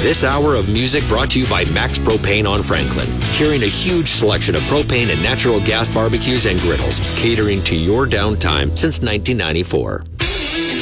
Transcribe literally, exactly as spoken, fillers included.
This hour of music brought to you by Max Propane on Franklin, carrying a huge selection of propane and natural gas barbecues and griddles, catering to your downtime since nineteen ninety-four.